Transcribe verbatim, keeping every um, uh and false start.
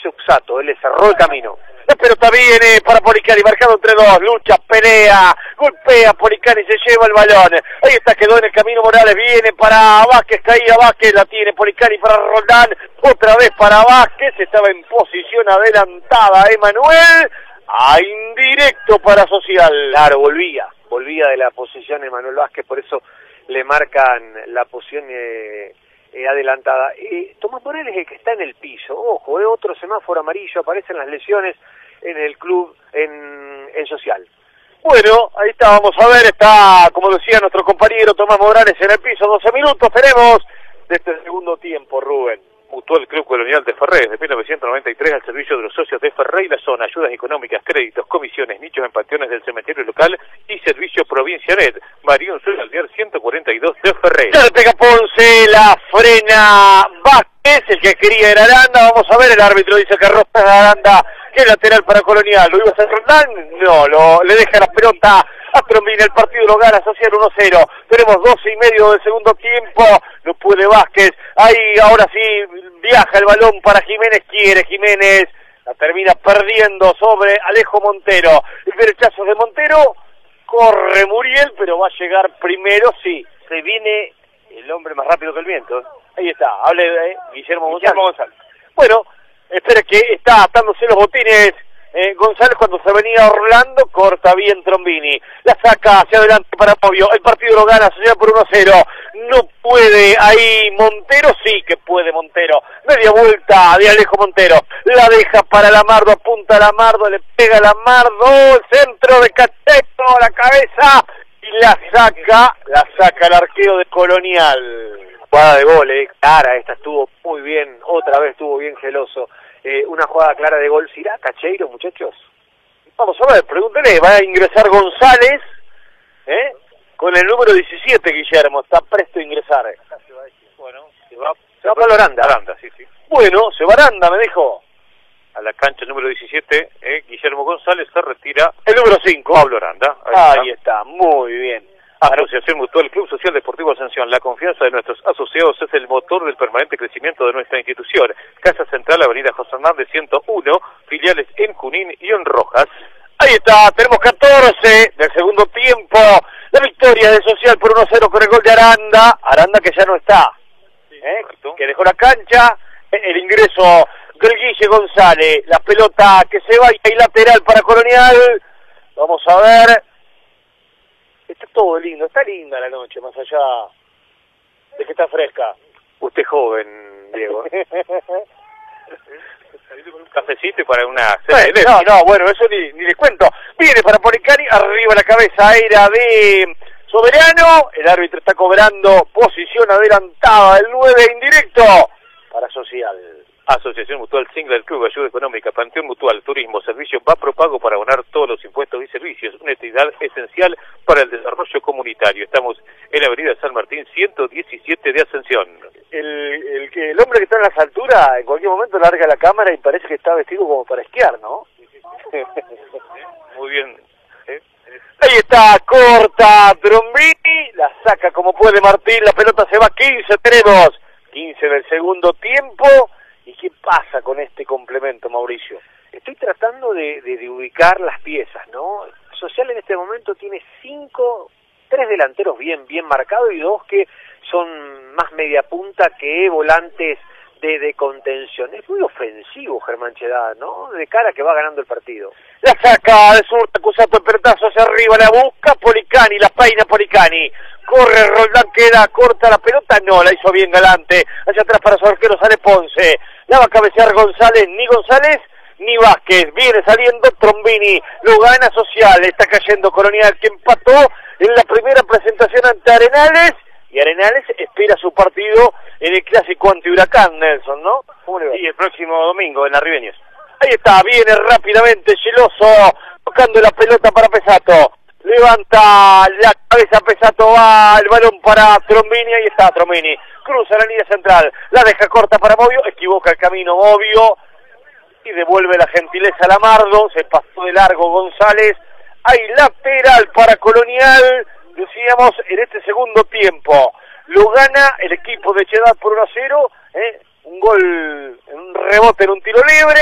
hizo Cusato, él le cerró el camino. La pelota viene para Policani, marcado entre dos, lucha, pelea, golpea, Policani se lleva el balón. Ahí está, quedó en el camino Morales, viene para Vázquez, caía Vázquez, la tiene Policani para Roldán, otra vez para Vázquez, estaba en posición adelantada Emanuel, a indirecto para Social. Claro, volvía, volvía de la posición Emanuel Vázquez, por eso le marcan la posición eh, eh, adelantada. Eh, Tomás Morales es el que está en el piso, ojo, eh, otro semáforo amarillo, aparecen las lesiones en el club, en, en Social. Bueno, ahí está, vamos a ver, está, como decía nuestro compañero Tomás Morales en el piso, doce minutos tenemos de este segundo tiempo, Rubén. Mutual Club Colonial de Ferré, desde mil novecientos noventa y tres al servicio de los socios de Ferré y la zona, ayudas económicas, créditos, comisiones, nichos en panteones del cementerio local y servicio Provincianet, Marión Sur Aldear ciento cuarenta y dos de Ferré. Ya le pega Ponce, la frena Vázquez, el que quería era Aranda, vamos a ver, el árbitro dice que Rojas Aranda, que es lateral para Colonial, ¿lo iba a hacer Roldán? No, lo, le deja la pelota a Trombini, el partido lo gana Social uno cero, tenemos doce y medio del segundo tiempo, no puede Vázquez, ahí ahora sí viaja el balón para Jiménez, quiere Jiménez, la termina perdiendo sobre Alejo Montero, el derechazo de Montero, corre Muriel, pero va a llegar primero, sí, Se viene el hombre más rápido que el viento. ahí está, hable de Guillermo González. Guillermo González. Bueno, espere que está atándose los botines eh, González cuando se venía Orlando, corta bien Trombini, la saca hacia adelante para Movio, el partido lo gana Social por uno cero, no puede ahí Montero, sí que puede Montero, media vuelta de Alejo Montero, la deja para Lamardo, apunta a Lamardo, le pega a Lamardo, el centro de Cacheto, la cabeza, y la saca, la saca el arquero de Colonial. Jugada de gol, eh, clara, esta estuvo muy bien, otra vez estuvo bien geloso. Eh, una jugada clara de gol. ¿Será Cacheiro, muchachos? Vamos a ver, pregúntele, va a ingresar González, ¿eh? Con el número diecisiete, Guillermo, está presto a ingresar. Bueno, se va, Se va para Aranda. Aranda, sí, sí. Bueno, se va Aranda, me dijo. A la cancha número diecisiete, eh, Guillermo González se retira. El número cinco. Pablo Aranda. Ahí, Ahí está. está, muy bien. Asociación Mutual Club Social Deportivo Ascensión. La confianza de nuestros asociados es el motor del permanente crecimiento de nuestra institución. Casa Central, Avenida José Hernández ciento uno, filiales en Junín y en Rojas. Ahí está, tenemos catorce del segundo tiempo. La victoria de Social por uno cero con el gol de Aranda. Aranda que ya no está, ¿eh? Que dejó la cancha. El ingreso del Guille González. La pelota que se va y hay lateral para Colonial. Vamos a ver. Está todo lindo, está linda la noche, más allá de que está fresca. Usted es joven, Diego. Un cafecito y para una... Bueno, no, no, bueno, eso ni, ni les cuento. Viene para Policani, arriba la cabeza aérea de Soberano. El árbitro está cobrando posición adelantada del nueve indirecto para Social. Asociación Mutual Single Club, Ayuda Económica, Panteón Mutual, Turismo, Servicio va Propago para abonar todos los impuestos y servicios, una entidad esencial para el desarrollo comunitario. Estamos en la avenida San Martín, ciento diecisiete de Ascensión. El, el, que, el hombre que está en las alturas, en cualquier momento larga la cámara y parece que está vestido como para esquiar, ¿no? Muy bien. ¿Eh? Ahí está, corta Trombini, la saca como puede Martín, la pelota se va, quince tenemos, quince del segundo tiempo. ¿Y qué pasa con este complemento, Mauricio? Estoy tratando de, de, de ubicar las piezas, ¿no? Social en este momento tiene cinco, tres delanteros bien, bien marcados y dos que son más media punta que volantes de, de contención. Es muy ofensivo Germán Chedad, ¿no? De cara a que va ganando el partido. La saca de sur, Cusato el pelotazo hacia arriba, la busca Policani, la peina Policani. Corre Roldán, queda corta la pelota, no, la hizo bien Galante. Hacia atrás para su arquero sale Ponce. La va a cabecear González, ni González ni Vázquez. Viene saliendo Trombini, lo gana Social, está cayendo Colonial que empató en la primera presentación ante Arenales. Y Arenales espera su partido en el clásico ante Huracán, Nelson, ¿no? Sí, el próximo domingo en Arribeños. Ahí está, viene rápidamente Geloso, tocando la pelota para Pesato. Levanta la cabeza Pesato, va el balón para Trombini, ahí está Trombini. Cruza la línea central, la deja corta para Movio, equivoca el camino Movio. Y devuelve la gentileza a Lamardo, se pasó de largo González. Hay lateral para Colonial, decíamos, en este segundo tiempo. Lo gana el equipo de Chedad por uno a cero, ¿eh? Un gol, un rebote en un tiro libre.